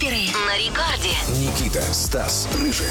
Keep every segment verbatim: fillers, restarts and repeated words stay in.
Вейкаперы на рекорде. Никита, Стас, Рыжий.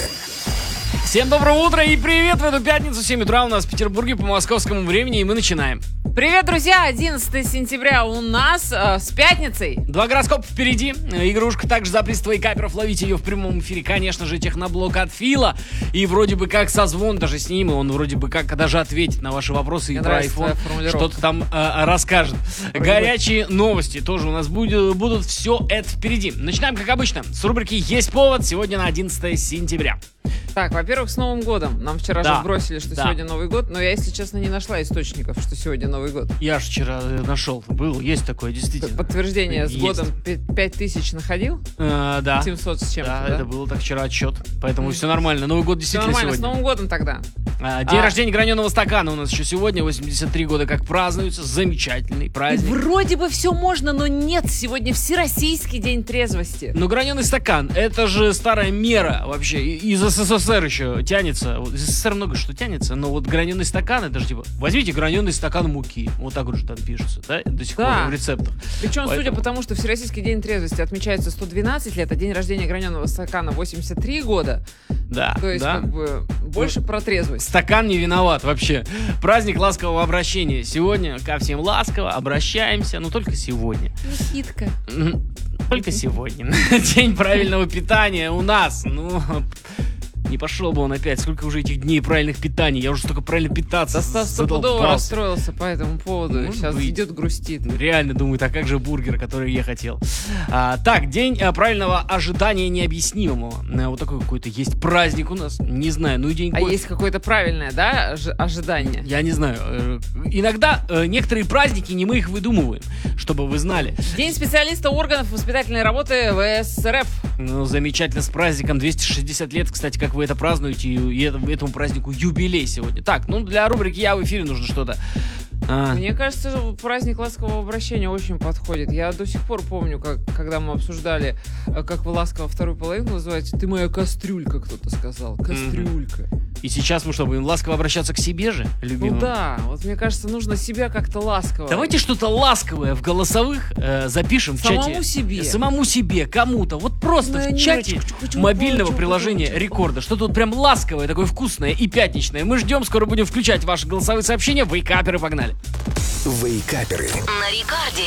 Всем доброе утро и привет в эту пятницу. семь утра у нас в Петербурге по московскому времени, и мы начинаем. Привет, друзья! одиннадцатое сентября у нас э, с пятницей. Два гороскопа впереди. Игрушка также за приз Вейкаперов. Ловите ее в прямом эфире. Конечно же, техноблок от Фила. И вроде бы как созвон даже с ним. И он вроде бы как даже ответит на ваши вопросы. Мне и про iPhone что-то там э, расскажет. Вроде Горячие бы. Новости тоже у нас будет, будут. Все это впереди. Начинаем, как обычно, с рубрики «Есть повод». Сегодня на одиннадцатое сентября. Так, во-первых, с Новым годом. Нам вчера Да. же бросили, что Да. сегодня Новый год. Но я, если честно, не нашла источников, что сегодня Новый год. Я же вчера нашел. Был, есть такое, действительно. Подтверждение с Есть. годом пять тысяч находил? Э, да. семьсот с чем-то, Да, да? это было так вчера отчет. Поэтому все нормально. Новый год Все действительно нормально, с сегодня. Новым годом тогда. А, День А- рождения граненого стакана у нас еще сегодня. восемьдесят три года как празднуется. Замечательный И праздник. вроде бы все можно, но нет. Сегодня Всероссийский день трезвости. Но граненый стакан, это же старая мера вообще. И- Из СССР еще тянется. Вот из СССР много что тянется. Но вот граненый стакан, это же типа, возьмите граненый стакан муки. Вот так вот же там пишется, да? До сих Да. пор в рецептах. Причем, судя Поэтому- по тому, что Всероссийский день трезвости отмечается сто двенадцать лет, а день рождения граненого стакана восемьдесят три года, Да, то есть да. как бы больше про трезвость. Стакан не виноват вообще. Праздник ласкового обращения. Сегодня ко всем ласково обращаемся, но только сегодня. Хитка. Мгм. Только сегодня. День правильного питания у нас. Ну, не пошел бы он опять. Сколько уже этих дней правильных питаний? Я уже столько правильно питаться Да Стас стопудово задолбался. расстроился по этому поводу. Может Сейчас быть. идет грустит. Реально думаю, а как же бургер, который я хотел. А, так, день а, правильного ожидания необъяснимого. А, вот такой какой-то есть праздник у нас. Не знаю, ну и день А кофе. есть какое-то правильное, да, ожи- ожидание? Я не знаю. э, Иногда э, некоторые праздники не мы их выдумываем, чтобы вы знали. День специалиста органов воспитательной работы ВСРФ. Ну, замечательно, с праздником двести шестьдесят лет, кстати, как вы это празднуете, и это- этому празднику юбилей сегодня. Так, ну для рубрики «Я в эфире» нужно что-то. А, Мне кажется, праздник ласкового обращения очень подходит. Я до сих пор помню, как, когда мы обсуждали, э, как вы ласково вторую половину называете. Ты моя кастрюлька, кто-то сказал. Кастрюлька. и сейчас мы что, будем ласково обращаться к себе же, любимым? Ну да, вот мне кажется, нужно себя как-то ласково. Давайте что-то ласковое в голосовых э, запишем в Самому чате. себе. Самому себе, кому-то. Вот просто Моя в чате Ниночка, хочу мобильного хочу, приложения хочу. Рекорда. Что-то вот прям ласковое, такое вкусное и пятничное. Мы ждем, скоро будем включать ваши голосовые сообщения. Вейкаперы, погнали. Вейкаперы. На рекорде.